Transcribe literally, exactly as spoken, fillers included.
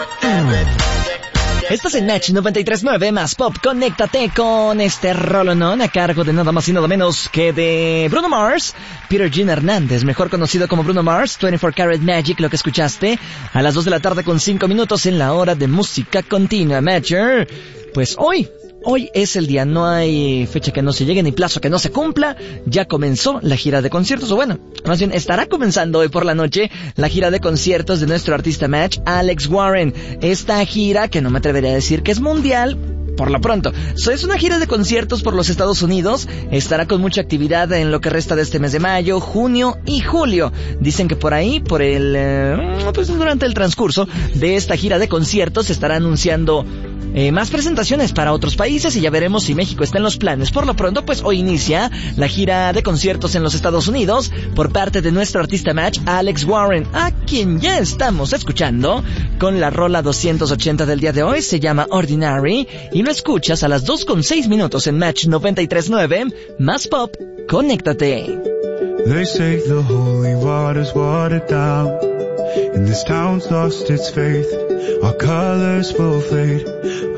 Estás en Match noventa y tres punto nueve más Pop. Conéctate con este rolonón a cargo de nada más y nada menos que de Bruno Mars, Peter Jean Hernández, mejor conocido como Bruno Mars. veinticuatro Karat Magic, lo que escuchaste a las dos de la tarde con cinco minutos en la hora de música continua. Matcher, pues hoy Hoy es el día, no hay fecha que no se llegue ni plazo que no se cumpla. Ya comenzó la gira de conciertos, o bueno, más bien estará comenzando hoy por la noche la gira de conciertos de nuestro artista Match, Alex Warren. Esta gira, que no me atrevería a decir que es mundial, por lo pronto, so, es una gira de conciertos por los Estados Unidos. Estará con mucha actividad en lo que resta de este mes de mayo, junio y julio. Dicen que por ahí, por el, eh, pues durante el transcurso de esta gira de conciertos, se estará anunciando Eh, más presentaciones para otros países y ya veremos si México está en los planes. Por lo pronto, pues hoy inicia la gira de conciertos en los Estados Unidos por parte de nuestro artista Match, Alex Warren, a quien ya estamos escuchando con la rola doscientos ochenta del día de hoy. Se llama Ordinary y lo escuchas a las dos con seis minutos en Match noventa y tres punto nueve más Pop. Conéctate. They say the holy water's watered down, and this town's lost its faith. Our colors will fade.